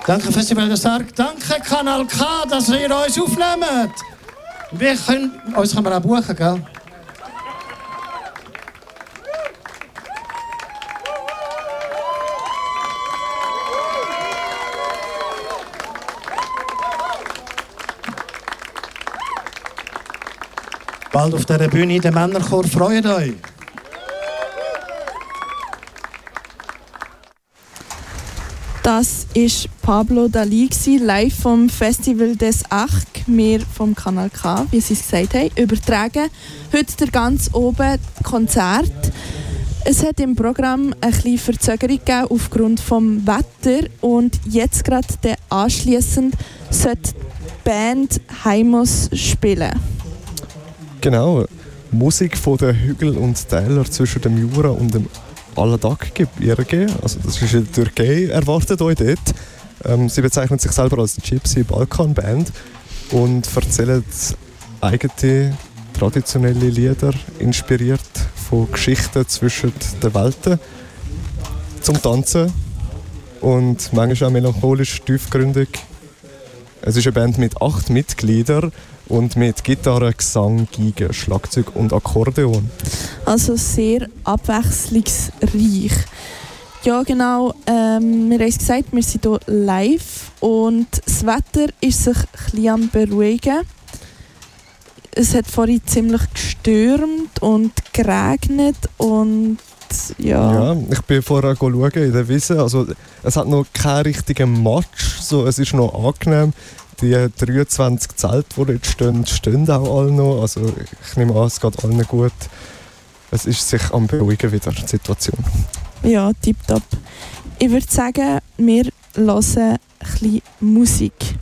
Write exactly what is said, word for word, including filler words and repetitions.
Danke Festival des Arc, danke Kanal K, dass ihr uns aufnehmt. Wir können, uns können wir auch buchen, gell? Bald auf dieser Bühne, der Männerchor, freut euch. Das war Pablo Dali, live vom Festival des Arc, wir vom Kanal K, wie sie es gesagt haben, übertragen. Heute der ganz oben Konzert. Es hat im Programm eine kleine Verzögerung gegeben aufgrund des Wetters und jetzt gerade anschliessend sollte die Band Heimos spielen. Genau, Musik von den Hügeln und Tälern zwischen dem Jura und dem Alladag-Gebirge. Also das ist in der Türkei, erwartet euch dort. Ähm, sie bezeichnen sich selber als Gypsy Balkan Band und erzählen eigene traditionelle Lieder, inspiriert von Geschichten zwischen den Welten, zum Tanzen und manchmal auch melancholisch tiefgründig. Es ist eine Band mit acht Mitgliedern und mit Gitarre, Gesang, Geige, Schlagzeug und Akkordeon. Also sehr abwechslungsreich. Ja genau, ähm, wir haben es gesagt, wir sind hier live und das Wetter ist sich ein bisschen am beruhigen. Es hat vorhin ziemlich gestürmt und geregnet und ja. Ja, ich bin vorher schauen in der Wiese, also es hat noch keinen richtigen Matsch, so, es ist noch angenehm. Die dreiundzwanzig Zelte, die jetzt stehen, stehen auch alle noch. Also ich nehme an, es geht allen gut. Es ist sich am Beruhigen wieder, die Situation. Ja, tipptopp. Ich würde sagen, wir hören ein bisschen Musik.